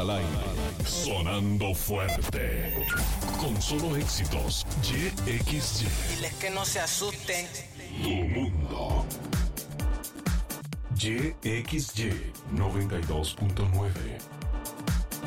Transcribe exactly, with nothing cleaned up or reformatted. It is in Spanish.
al aire, sonando fuerte, con solo éxitos. Y X Y. Diles que no se asusten. Tu mundo. Y X Y noventa y dos punto nueve.